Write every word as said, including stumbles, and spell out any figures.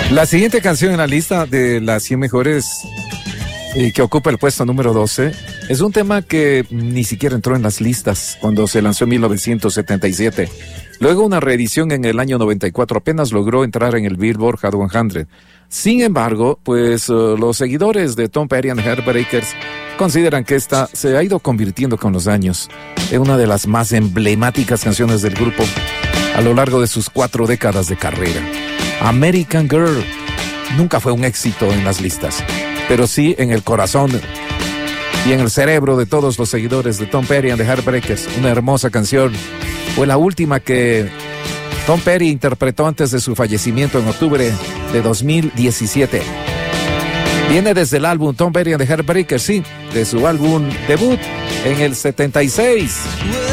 La siguiente canción en la lista de las cien mejores, eh, que ocupa el puesto número doce, es un tema que ni siquiera entró en las listas cuando se lanzó en mil novecientos setenta y siete. Luego una reedición en el año noventa y cuatro apenas logró entrar en el Billboard Hot cien. Sin embargo, pues uh, los seguidores de Tom Petty and the Heartbreakers consideran que esta se ha ido convirtiendo con los años en una de las más emblemáticas canciones del grupo a lo largo de sus cuatro décadas de carrera. American Girl nunca fue un éxito en las listas, pero sí en el corazón y en el cerebro de todos los seguidores de Tom Petty and the Heartbreakers. Una hermosa canción. Fue la última que Tom Petty interpretó antes de su fallecimiento en octubre de dos mil diecisiete. Viene desde el álbum Tom Petty and the Heartbreakers, sí, de su álbum debut en el setenta y seis.